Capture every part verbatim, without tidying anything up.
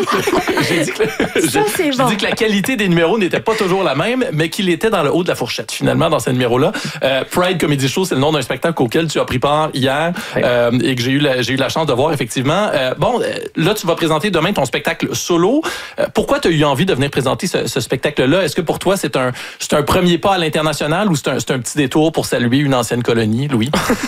j'ai dit que, Ça, j'ai, c'est j'ai bon. dit que la qualité des numéros n'était pas toujours la même, mais qu'il était dans le haut de la fourchette, finalement, dans ces numéros-là. Euh, Pride Comedy Show, c'est le nom d'un spectacle auquel tu as pris part hier Oui. euh, et que j'ai eu, la, j'ai eu la chance de voir, effectivement. Euh, bon, euh, là, tu vas présenter demain ton spectacle solo. Euh, pourquoi tu as eu envie de venir présenter ce, ce spectacle-là? Est-ce que pour toi, c'est un, c'est un premier pas à l'international ou c'est un, c'est un petit détour pour saluer une ancienne colonie, Louis?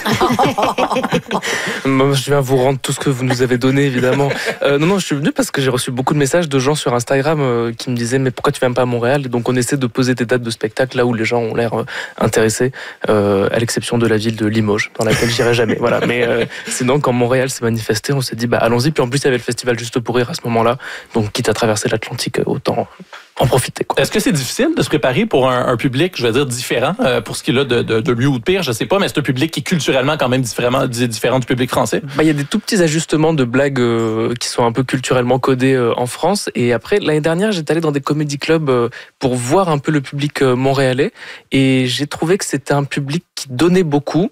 Moi, je viens vous rendre tout ce que vous nous avez donné, évidemment. Euh, non, non, je suis venu parce que j'ai reçu beaucoup de messages de gens sur Instagram euh, qui me disaient « Mais pourquoi tu viens pas à Montréal ?» Et donc, on essaie de poser des dates de spectacle là où les gens ont l'air euh, intéressés, euh, à l'exception de la ville de Limoges, dans laquelle j'irai jamais. Voilà. Mais euh, sinon, quand Montréal s'est manifesté, on s'est dit bah, « Allons-y ». Puis en plus, il y avait le festival Juste pour rire à ce moment-là. Donc, quitte à traverser l'Atlantique, autant en profiter, quoi. Est-ce que c'est difficile de se préparer pour un, un public, je vais dire, différent, euh, pour ce qu'il a de, de, de mieux ou de pire, je sais pas, mais c'est un public qui est culturellement quand même différent, différent du public français? Bah, il y a des tout petits ajustements de blagues euh, qui sont un peu culturellement codés euh, en France. Et après, l'année dernière, j'étais allé dans des comédie clubs euh, pour voir un peu le public euh, montréalais. Et j'ai trouvé que c'était un public qui donnait beaucoup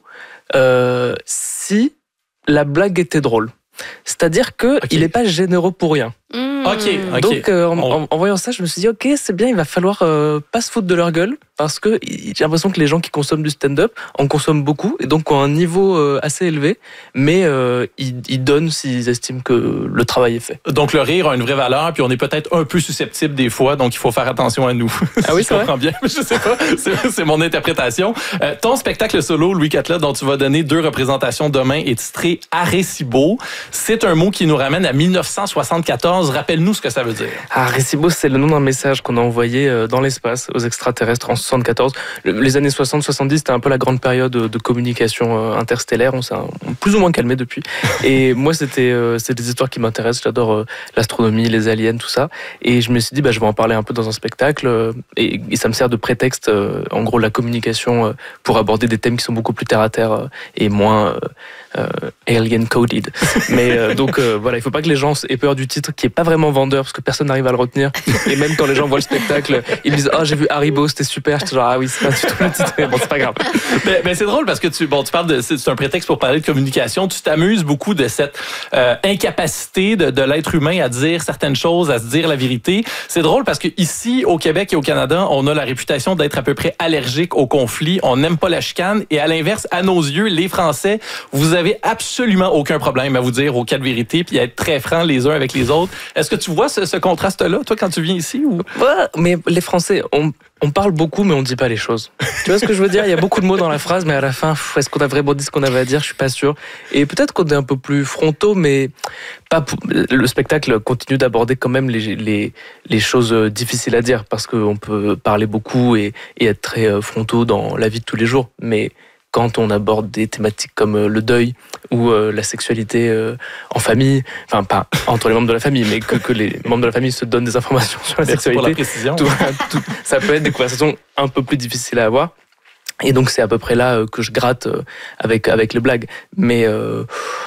euh, si la blague était drôle. C'est-à-dire qu'il Okay. n'est pas généreux pour rien. Mmh. OK, OK. Donc, euh, en, On- en, en voyant ça, je me suis dit, ok, c'est bien, il va falloir euh, pas se foutre de leur gueule, parce que j'ai l'impression que les gens qui consomment du stand-up en consomment beaucoup, et donc ont un niveau euh, assez élevé, mais euh, ils, ils donnent s'ils estiment que le travail est fait. Donc, le rire a une vraie valeur, puis on est peut-être un peu susceptible des fois, donc il faut faire attention à nous. Ah oui, Si c'est je vrai? comprends bien, je sais pas, c'est, c'est mon interprétation. Euh, ton spectacle solo, Louis Catelat, dont tu vas donner deux représentations demain, est titré Arecibo. C'est un mot qui nous ramène à dix-neuf cent soixante-quatorze. Rappelle-nous ce que ça veut dire. Ah, Arecibo, c'est le nom d'un message qu'on a envoyé euh, dans l'espace aux extraterrestres en soixante-quatorze. Le- les années soixante soixante-dix, c'était un peu la grande période de communication euh, interstellaire. On s'est un- plus ou moins calmé depuis. Et moi, c'était euh, c'est des histoires qui m'intéressent. J'adore euh, l'astronomie, les aliens, tout ça. Et je me suis dit, bah, je vais en parler un peu dans un spectacle. euh, et, et ça me sert de prétexte, euh, en gros, la communication euh, pour aborder des thèmes qui sont beaucoup plus terre à terre euh, et moins euh, euh, alien coded. Mais euh, donc euh, voilà, il faut pas que les gens aient peur du titre qui est pas vraiment vendeur parce que personne n'arrive à le retenir. Et même quand les gens voient le spectacle, ils me disent oh j'ai vu Haribo, c'était super. J'étais genre ah oui c'est pas du tout le titre. Mais bon c'est pas grave. Mais, mais c'est drôle parce que tu, bon, tu parles de, c'est, c'est un prétexte pour parler de communication. Tu t'amuses beaucoup de cette euh, incapacité de, de l'être humain à dire certaines choses, à se dire la vérité. C'est drôle parce que ici au Québec et au Canada, on a la réputation d'être à peu près allergique au conflit. On n'aime pas la chicane et à l'inverse, à nos yeux, les Français, vous avez absolument aucun problème à vous dire aux quatre vérités puis à être très francs les uns avec les autres. Est-ce que tu vois ce, ce contraste-là, toi, quand tu viens ici? Ou... Ouais, mais les Français, on, on parle beaucoup, mais on dit pas les choses. Tu vois ce que je veux dire? Il y a beaucoup de mots dans la phrase, mais à la fin, pff, est-ce qu'on a vraiment dit ce qu'on avait à dire? Je suis pas sûr. Et peut-être qu'on est un peu plus frontaux, mais pas pour... le spectacle continue d'aborder quand même les, les, les choses difficiles à dire, parce qu'on peut parler beaucoup et, et être très frontaux dans la vie de tous les jours. Mais quand on aborde des thématiques comme le deuil ou euh, la sexualité euh, en famille, enfin pas entre les membres de la famille, mais que, que les membres de la famille se donnent des informations sur la Merci sexualité, pour la précision. tout, tout, ça peut être des conversations un peu plus difficiles à avoir. Et donc c'est à peu près là euh, que je gratte euh, avec, avec les blagues. Mais euh,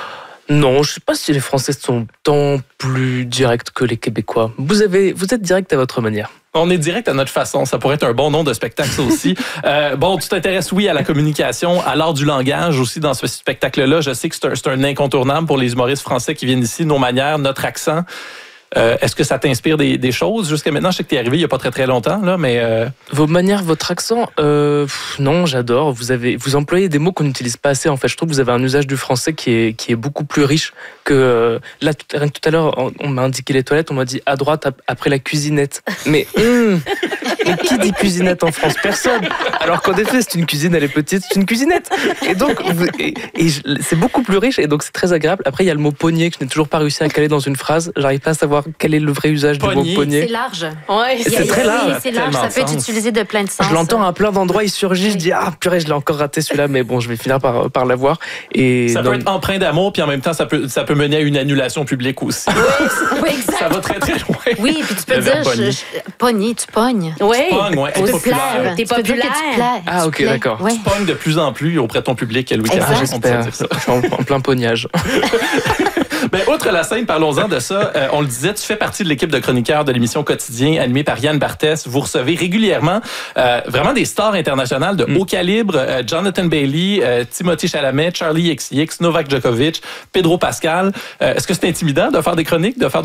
non, je sais pas si les Français sont tant plus directs que les Québécois. Vous, avez, vous êtes direct à votre manière. On est direct à notre façon. Ça pourrait être un bon nom de spectacle, ça aussi. euh, bon, tu t'intéresses, oui, à la communication, à l'art du langage aussi dans ce spectacle-là. Je sais que c'est un, c'est un incontournable pour les humoristes français qui viennent ici. Nos manières, notre accent. Euh, est-ce que ça t'inspire des, des choses jusqu'à maintenant? Je sais que t'es arrivé il y a pas très très longtemps, là, mais... Euh... Vos manières, votre accent, euh, pff, non, j'adore. Vous avez, vous employez des mots qu'on n'utilise pas assez. En fait, je trouve que vous avez un usage du français qui est qui est beaucoup plus riche que euh, là. Tout, rien que tout à l'heure, on, on m'a indiqué les toilettes. On m'a dit à droite ap- après la cuisinette. Mais, hum, mais qui dit cuisinette en France? Personne. Alors qu'en effet, c'est une cuisine, elle est petite, c'est une cuisinette. Et donc, vous, et, et je, c'est beaucoup plus riche et donc c'est très agréable. Après, il y a le mot poignet que je n'ai toujours pas réussi à caler dans une phrase. J'arrive pas à savoir quel est le vrai usage Poignet. du mot poignet. C'est large. Ouais, C'est Il y a- très oui, large. c'est large. Tellement Ça de peut être sens. utilisé de plein de sens. Je l'entends à plein d'endroits, il surgit, je dis ah purée, je l'ai encore raté celui-là, mais bon, je vais finir par, par l'avoir. Et Ça non, peut être empreint d'amour, puis en même temps, ça peut, ça peut mener à une annulation publique aussi. Oui, exact. Ça va très très loin. Oui, puis tu peux Le dire, verbe pogner. je, je- pogner, tu pognes. Oui. Pogne, ouais, Tu être peux populaire. plaire. T'es Tu peux dire que tu populaire. plais. Ah, Tu ok, plais. d'accord. Ouais. Tu pognes de plus en plus auprès de ton public, Louis Exact. Catelat. ah, on peut j'espère. dire ça. Je suis en, en plein pognage. Ben, outre la scène, parlons-en de ça. Euh, on le disait, tu fais partie de l'équipe de chroniqueurs de l'émission Quotidien, animée par Yann Barthès. Vous recevez régulièrement euh, vraiment des stars internationales de Mm. haut calibre. Euh, Jonathan Bailey, euh, Timothée Chalamet, Charlie X C X, Novak Djokovic, Pedro Pascal. Euh, est-ce que c'est intimidant de faire des chroniques, de faire